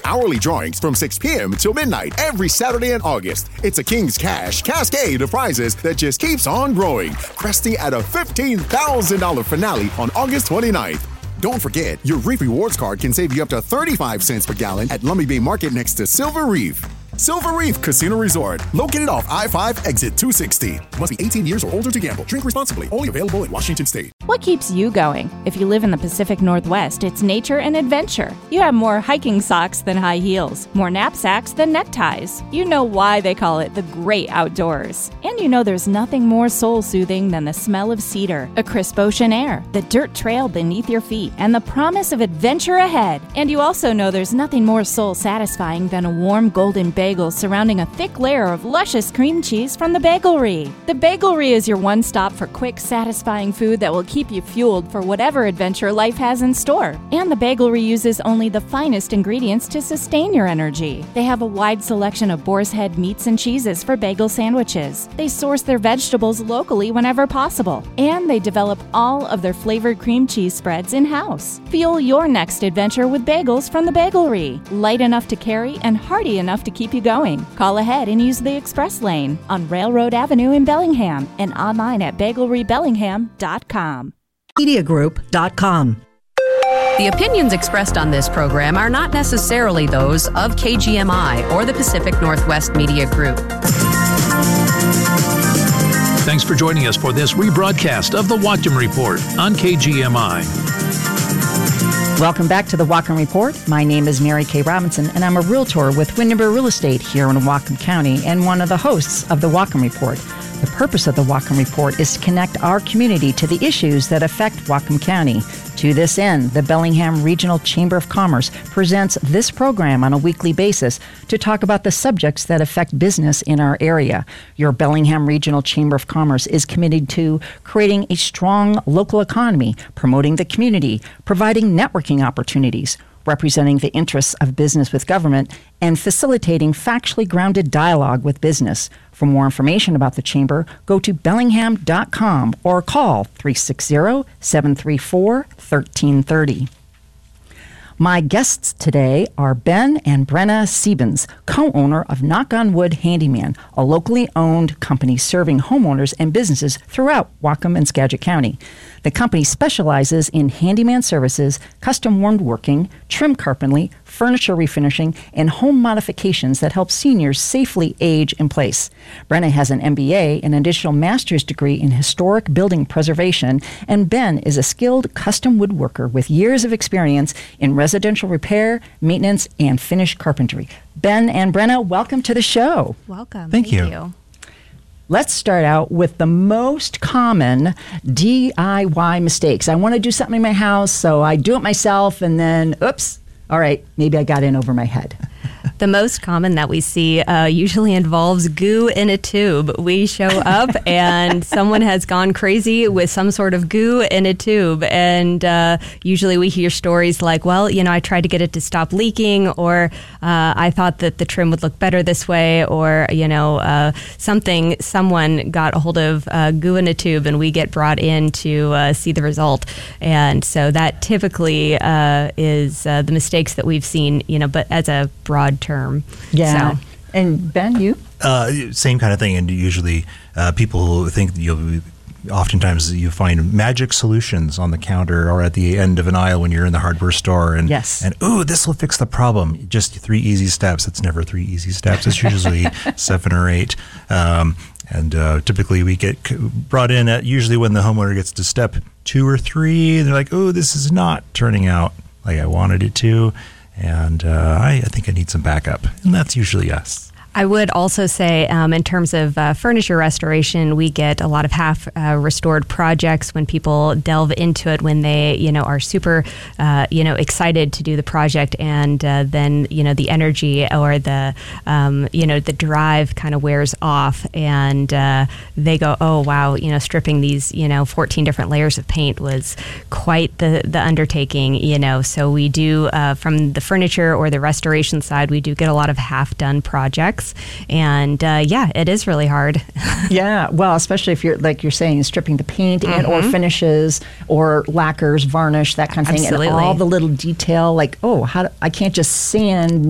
hourly drawings from 6 p.m. till midnight every Saturday in August. It's a King's Cash cascade of prizes that just keeps on growing, cresting at a $15,000 finale on August 29th. Don't forget, your Reef Rewards card can save you up to 35 cents per gallon at Lummi Bay Market next to Silver Reef. Silver Reef Casino Resort, located off I-5 exit 260. Must be 18 years or older to gamble. Drink responsibly. Only available in Washington State. What keeps you going? If you live in the Pacific Northwest, it's nature and adventure. You have more hiking socks than high heels, more knapsacks than neckties. You know why they call it the great outdoors. And you know there's nothing more soul-soothing than the smell of cedar, a crisp ocean air, the dirt trail beneath your feet, and the promise of adventure ahead. And you also know there's nothing more soul-satisfying than a warm golden bagel surrounding a thick layer of luscious cream cheese from the Bagelry. The Bagelry is your one-stop for quick, satisfying food that will keep you fueled for whatever adventure life has in store. And the Bagelry uses only the finest ingredients to sustain your energy. They have a wide selection of boar's head meats and cheeses for bagel sandwiches. They source their vegetables locally whenever possible. And they develop all of their flavored cream cheese spreads in-house. Fuel your next adventure with bagels from the Bagelry. Light enough to carry and hearty enough to keep you going. Call ahead and use the express lane on Railroad Avenue in Bellingham and online at bagelrybellingham.com. Mediagroup.com. The opinions expressed on this program are not necessarily those of KGMI or the Pacific Northwest Media Group. Thanks for joining us for this rebroadcast of the Whatcom Report on KGMI. Welcome back to the Whatcom Report. My name is Mary Kay Robinson, and I'm a realtor with Windermere Real Estate here in Whatcom County and one of the hosts of the Whatcom Report. The purpose of the Whatcom Report is to connect our community to the issues that affect Whatcom County. To this end, the Bellingham Regional Chamber of Commerce presents this program on a weekly basis to talk about the subjects that affect business in our area. Your Bellingham Regional Chamber of Commerce is committed to creating a strong local economy, promoting the community, providing networking opportunities, representing the interests of business with government, and facilitating factually grounded dialogue with business. For more information about the Chamber, go to bellingham.com or call 360-734-1330. My guests today are Ben and Brenna Siebens, co-owner of Knock on Wood Handyman, a locally owned company serving homeowners and businesses throughout Whatcom and Skagit County. The company specializes in handyman services, custom woodworking, trim carpentry, furniture refinishing, and home modifications that help seniors safely age in place. Brenna has an MBA, an additional master's degree in historic building preservation, and Ben is a skilled custom woodworker with years of experience in residential repair, maintenance, and finished carpentry. Ben and Brenna, welcome to the show. Welcome. Thank you. Let's start out with the most common DIY mistakes. I want to do something in my house, so I do it myself, and then, oops, all right, maybe I got in over my head. The most common that we see usually involves goo in a tube. We show up and someone has gone crazy with some sort of goo in a tube. And usually we hear stories like, well, you know, I tried to get it to stop leaking, or I thought that the trim would look better this way, or, you know, someone got a hold of goo in a tube and we get brought in to see the result. And so that typically is the mistakes that we've seen, you know, but as a broad term. Yeah. So. And Ben, you? Same kind of thing. And usually people think oftentimes you find magic solutions on the counter or at the end of an aisle when you're in the hardware store. And, yes. And, this will fix the problem. Just 3 easy steps. It's never 3 easy steps. It's usually 7 or 8. Typically we get brought in at usually when the homeowner gets to step 2 or 3. They're like, this is not turning out like I wanted it to. And I think I need some backup. And that's usually us. I would also say in terms of furniture restoration, we get a lot of half restored projects when people delve into it, when they, you know, are super, excited to do the project, and then, you know, the energy or the, the drive kind of wears off, and they go, oh, wow, you know, stripping these, 14 different layers of paint was quite the undertaking, you know. So we do, from the furniture or the restoration side, we do get a lot of half-done projects. And it is really hard. Yeah, well, especially if you're, like you're saying, stripping the paint and or finishes or lacquers, varnish, that kind of thing. Absolutely. And all the little detail, like, I can't just sand